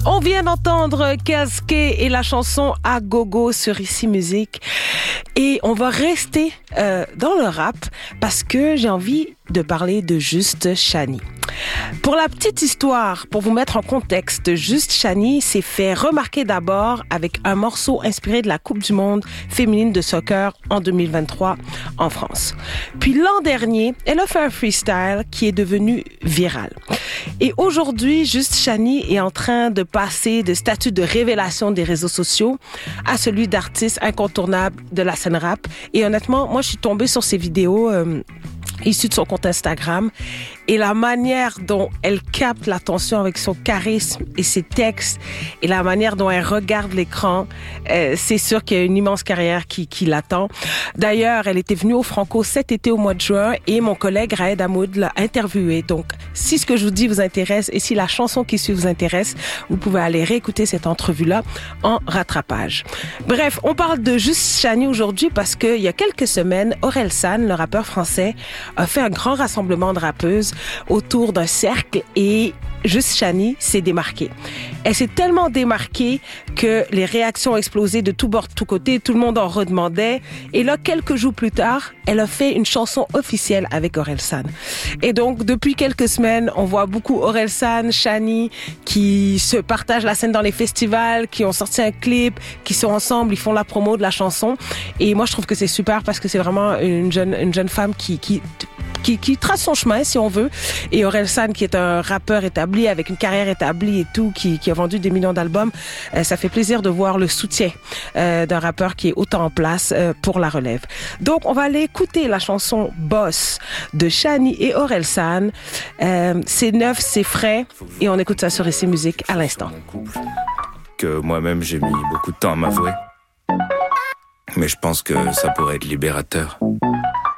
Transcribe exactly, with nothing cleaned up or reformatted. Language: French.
On vient d'entendre Casqué et la chanson À Gogo sur Ici Musique. Et on va rester euh, dans le rap parce que j'ai envie de parler de Juste Chanie. Pour la petite histoire, pour vous mettre en contexte, Juste Chanie s'est fait remarquer d'abord avec un morceau inspiré de la Coupe du monde féminine de soccer en deux mille vingt-trois en France. Puis l'an dernier, elle a fait un freestyle qui est devenu viral. Et aujourd'hui, Juste Chanie est en train de passer de statut de révélation des réseaux sociaux à celui d'artiste incontournable de la scène rap. Et honnêtement, moi, je suis tombée sur ces vidéos euh, issues de son compte Instagram. Et la manière dont elle capte l'attention avec son charisme et ses textes et la manière dont elle regarde l'écran, euh, c'est sûr qu'il y a une immense carrière qui, qui l'attend. D'ailleurs, elle était venue au Franco cet été au mois de juin et mon collègue Raed Hamoud l'a interviewée. Donc, si ce que je vous dis vous intéresse et si la chanson qui suit vous intéresse, vous pouvez aller réécouter cette entrevue-là en rattrapage. Bref, on parle de Juste Chanie aujourd'hui parce qu'il y a quelques semaines, Orelsan, le rappeur français, a fait un grand rassemblement de rappeuses autour d'un cercle et Juste Chanie s'est démarquée. Elle s'est tellement démarquée que les réactions ont explosé de tous bords, de tous côtés, tout le monde en redemandait. Et là, quelques jours plus tard, elle a fait une chanson officielle avec Orelsan. Et donc, depuis quelques semaines, on voit beaucoup Orelsan, Chanie, qui se partagent la scène dans les festivals, qui ont sorti un clip, qui sont ensemble, ils font la promo de la chanson. Et moi, je trouve que c'est super parce que c'est vraiment une jeune, une jeune femme qui, qui, qui, qui trace son chemin, si on veut. Et Orelsan, qui est un rappeur établi, avec une carrière établie et tout, qui, qui a vendu des millions d'albums, euh, ça fait plaisir de voir le soutien euh, d'un rappeur qui est autant en place euh, pour la relève. Donc, on va aller écouter la chanson Boss de Chanie et Orelsan. Euh, c'est neuf, c'est frais, et on écoute ça sur Ici Musique à l'instant. Que moi-même, j'ai mis beaucoup de temps à m'avouer. Mais je pense que ça pourrait être libérateur.